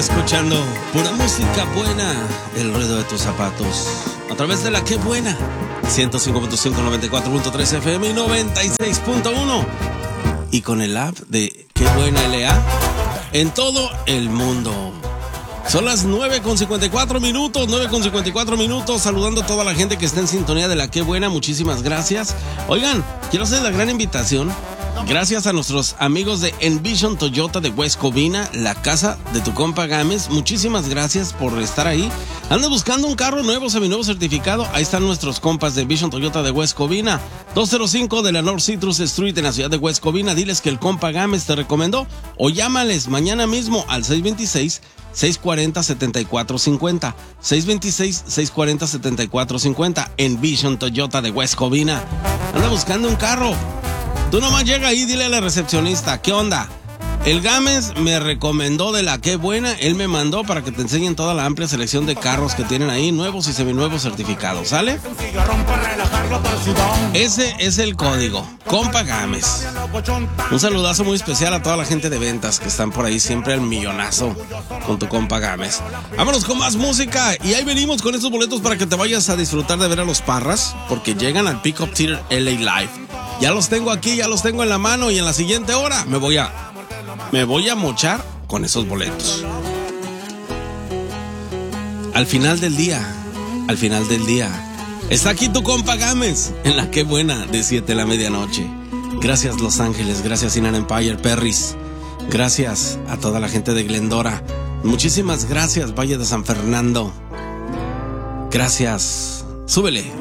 Escuchando pura música buena, el ruido de tus zapatos, a través de la Qué Buena, 105.5, 94.3 FM y 96.1, y con el app de Qué Buena LA en todo el mundo. Son las 9:54 minutos, saludando a toda la gente que está en sintonía de la Qué Buena, muchísimas gracias. Oigan, quiero hacer la gran invitación. Gracias a nuestros amigos de Envision Toyota de West Covina, la casa de tu compa Gámez. Muchísimas gracias por estar ahí. ¿Andas buscando un carro nuevo, seminuevo certificado? Ahí están nuestros compas de Envision Toyota de West Covina, 205 de la North Citrus Street en la ciudad de West Covina. Diles que el compa Gámez te recomendó o llámales mañana mismo al 626-640-7450. 626-640-7450. Envision Toyota de West Covina. Anda buscando un carro. Tú nomás llega ahí, dile a la recepcionista, ¿qué onda? El Gámez me recomendó de la Qué Buena, él me mandó para que te enseñen toda la amplia selección de carros que tienen ahí, nuevos y seminuevos certificados, ¿sale? Ese es el código, compa Gámez. Un saludazo muy especial a toda la gente de ventas que están por ahí siempre al millonazo con tu compa Gámez. Vámonos con más música y ahí venimos con estos boletos para que te vayas a disfrutar de ver a los Parras, porque llegan al Pickup Theater LA Live. Ya los tengo aquí, ya los tengo en la mano y en la siguiente hora me voy a mochar con esos boletos. Al final del día, está aquí tu compa Gámez en la Qué Buena de 7 a la medianoche. Gracias Los Ángeles, gracias Inland Empire, Perris. Gracias a toda la gente de Glendora. Muchísimas gracias Valle de San Fernando. Gracias. Súbele.